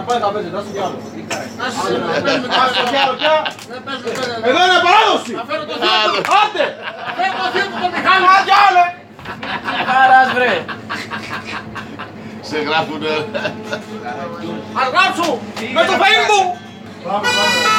πάει τα πέντε, δώσε κι άλλο. Εδώ είναι παράδοση! Άντε! Άντε άλλε! Χαράς βρε! Σε γράφουνε. Αργάψου! Με το Facebook! Πάμε, πάμε.